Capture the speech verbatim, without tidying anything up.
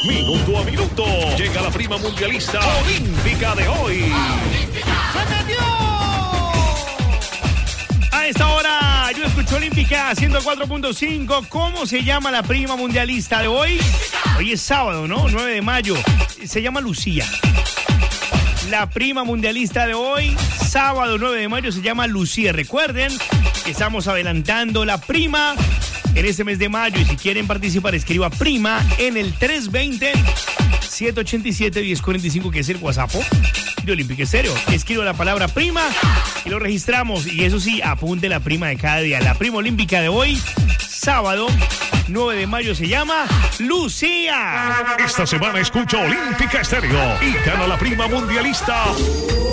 Minuto a minuto. Llega la prima mundialista olímpica de hoy. ¡Se metió! A esta hora, yo escucho Olímpica ciento cuatro punto cinco. ¿Cómo se llama la prima mundialista de hoy? Hoy es sábado, ¿no? nueve de mayo. Se llama Lucía. La prima mundialista de hoy, sábado nueve de mayo, se llama Lucía. Recuerden que estamos adelantando la prima en este mes de mayo. Y si quieren participar, escriba prima en el tres dos cero, siete ocho siete, uno cero cuatro cinco, que es el WhatsApp de Olímpica Estéreo. Escribo la palabra prima y lo registramos. Y eso sí, apunte la prima de cada día. La prima olímpica de hoy, sábado nueve de mayo, se llama Lucía. Esta semana escucha Olímpica Estéreo y gana la prima mundialista